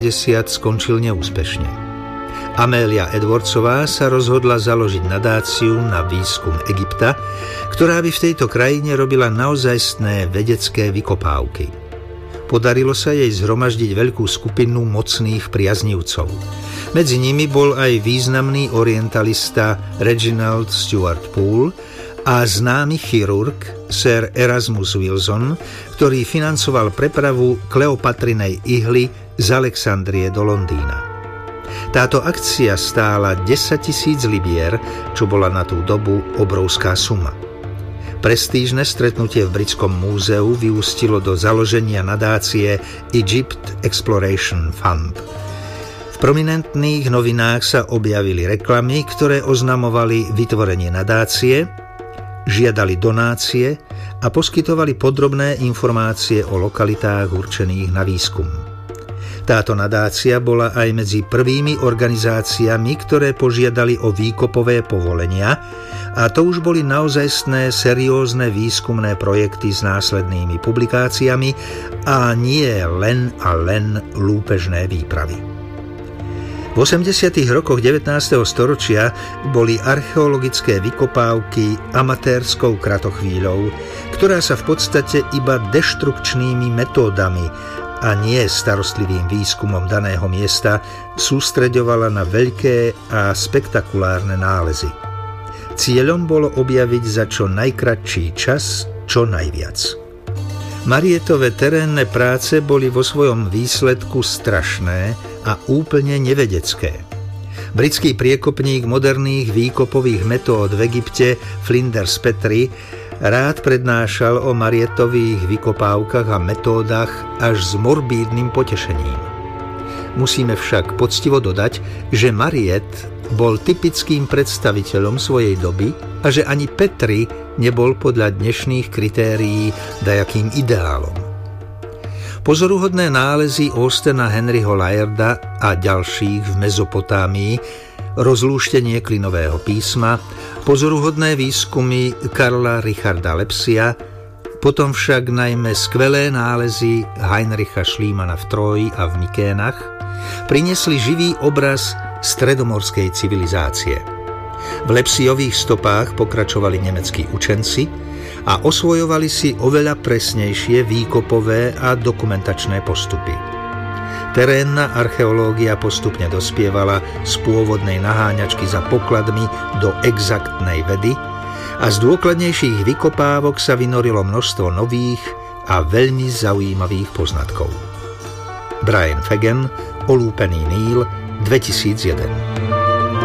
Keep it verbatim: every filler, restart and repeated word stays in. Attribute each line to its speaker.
Speaker 1: skončil neúspešne. Amelia Edwardsová sa rozhodla založiť nadáciu na výskum Egypta, ktorá by v tejto krajine robila naozajstné vedecké vykopávky. Podarilo sa jej zhromaždiť veľkú skupinu mocných priaznivcov. Medzi nimi bol aj významný orientalista Reginald Stuart Poole a známy chirurg Sir Erasmus Wilson, ktorý financoval prepravu Kleopatrinej ihly z Alexandrie do Londýna. Táto akcia stála desaťtisíc libier, čo bola na tú dobu obrovská suma. Prestížne stretnutie v Britskom múzeu vyústilo do založenia nadácie Egypt Exploration Fund. V prominentných novinách sa objavili reklamy, ktoré oznamovali vytvorenie nadácie, žiadali donácie a poskytovali podrobné informácie o lokalitách určených na výskum. Táto nadácia bola aj medzi prvými organizáciami, ktoré požiadali o výkopové povolenia, a to už boli naozajstné seriózne výskumné projekty s následnými publikáciami a nie len a len lúpežné výpravy. V osemdesiatych rokoch devätnásteho storočia boli archeologické vykopávky amatérskou kratochvíľou, ktorá sa v podstate iba deštrukčnými metódami a nie starostlivým výskumom daného miesta sústreďovala na veľké a spektakulárne nálezy. Cieľom bolo objaviť za čo najkratší čas čo najviac. Marietove terénne práce boli vo svojom výsledku strašné a úplne nevedecké. Britský priekopník moderných výkopových metód v Egypte Flinders Petrie rád prednášal o Marietových vykopávkach a metódach až s morbídnym potešením. Musíme však poctivo dodať, že Mariet bol typickým predstaviteľom svojej doby a že ani Petrie nebol podľa dnešných kritérií dajakým ideálom. Pozoruhodné nálezy Austena Henryho Layarda a ďalších v Mezopotámii, rozlúštenie klinového písma, pozoruhodné výskumy Karla Richarda Lepsia, potom však najmä skvelé nálezy Heinricha Schliemanna v Tróji a v Mykénach priniesli živý obraz stredomorskej civilizácie. V Lepsiových stopách pokračovali nemeckí učenci a osvojovali si oveľa presnejšie výkopové a dokumentačné postupy. Terénna archeológia postupne dospievala z pôvodnej naháňačky za pokladmi do exaktnej vedy a z dôkladnejších vykopávok sa vynorilo množstvo nových a veľmi zaujímavých poznatkov. Brian Fagan, Olúpený Níl, dvetisícjeden.